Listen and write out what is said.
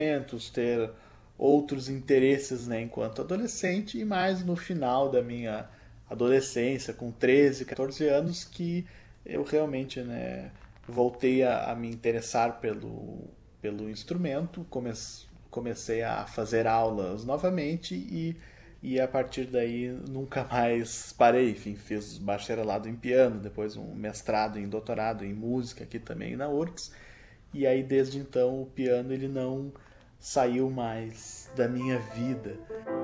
ter outros interesses, né, enquanto adolescente, e mais no final da minha adolescência, com 13, 14 anos, que eu realmente, né, voltei a me interessar pelo instrumento, comecei a fazer aulas novamente e a partir daí nunca mais parei. Enfim, fiz bacharelado em piano, depois um mestrado em doutorado em música aqui também na URGS. E aí desde então o piano ele não saiu mais da minha vida.